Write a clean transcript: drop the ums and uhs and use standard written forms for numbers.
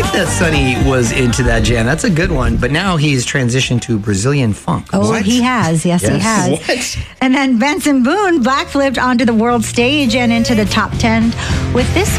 that Sonny was into that jam. That's a good one. But now he's transitioned to Brazilian funk. Oh, What? he has. Yes, he has. What? And then Benson Boone backflipped onto the world stage and into the top 10 with this